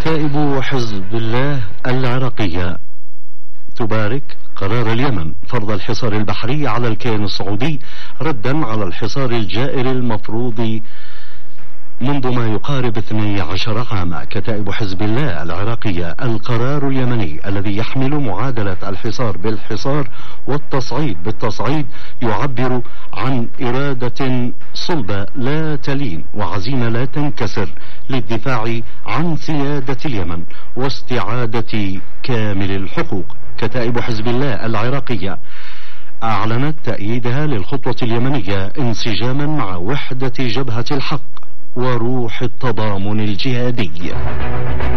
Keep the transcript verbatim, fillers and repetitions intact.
كتائب حزب الله العراقية تبارك قرار اليمن فرض الحصار البحري على الكيان السعودي ردا على الحصار الجائر المفروض منذ ما يقارب اثني عشر عاما. كتائب حزب الله العراقية القرار اليمني الذي يحمل معادلة الحصار بالحصار والتصعيد بالتصعيد يعبر عن إرادة صلبة لا تلين وعزيمة لا تنكسر للدفاع عن سيادة اليمن واستعادة كامل الحقوق. كتائب حزب الله العراقية أعلنت تأييدها للخطوة اليمنية انسجاما مع وحدة جبهة الحق وروح التضامن الجهادي.